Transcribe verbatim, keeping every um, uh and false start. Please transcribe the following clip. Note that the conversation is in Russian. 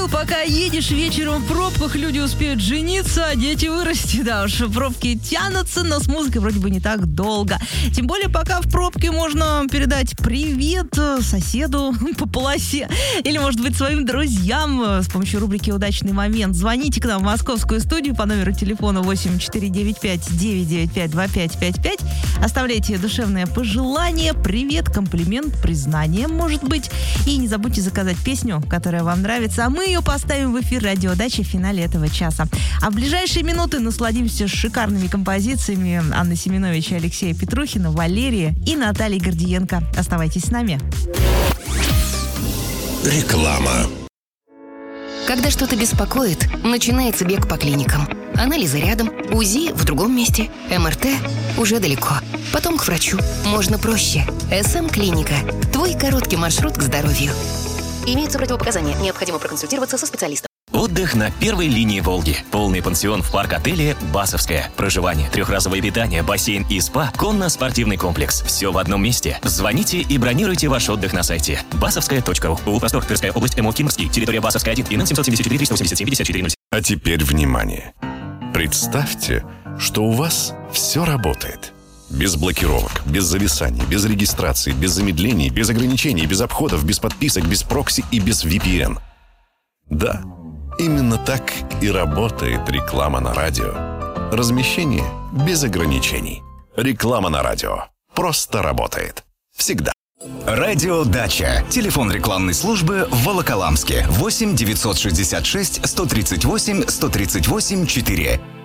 говорил, пока едешь вечером в пробках, люди успеют жениться, а дети вырасти. Да уж, пробки тянутся, но с музыкой вроде бы не так долго. Тем более, пока в пробке можно передать привет соседу по полосе. Или, может быть, своим друзьям с помощью рубрики «Удачный момент». Звоните к нам в московскую студию по номеру телефона восемь четыре девять пять девять девять пять два пять пять пять. Оставляйте душевное пожелание, привет, комплимент, признание, может быть. И не забудьте заказать песню, которая вам нравится, а мы ее поставим в эфир радиодачи в финале этого часа. А в ближайшие минуты насладимся шикарными композициями Анны Семенович, Алексея Петрухина, Валерия и Натальи Гордиенко. Оставайтесь с нами. Реклама. Когда что-то беспокоит, начинается бег по клиникам. Анализы рядом, УЗИ в другом месте, МРТ уже далеко. Потом к врачу. Можно проще. СМ-клиника. Твой короткий маршрут к здоровью. Имеются противопоказания. Необходимо проконсультироваться со специалистом. Отдых на первой линии Волги. Полный пансион в парк-отеле «Басовская». Проживание, трехразовое питание, бассейн и спа, конно-спортивный комплекс. Все в одном месте. Звоните и бронируйте ваш отдых на сайте басовская точка ру. Улупростор, Тверская область, МО Кимрский. Территория Басовская один. ИНН семь семь четыре триста восемьдесят семь пятьдесят четыре ноль. А теперь внимание. Представьте, что у вас все работает. Без блокировок, без зависаний, без регистрации, без замедлений, без ограничений, без обходов, без подписок, без прокси и без ви пи эн. Да, именно так и работает реклама на радио. Размещение без ограничений. Реклама на радио просто работает. Всегда. Радио Дача. Телефон рекламной службы в Волоколамске. восемь девятьсот шестьдесят шесть сто тридцать восемь сто тридцать восемь четыре.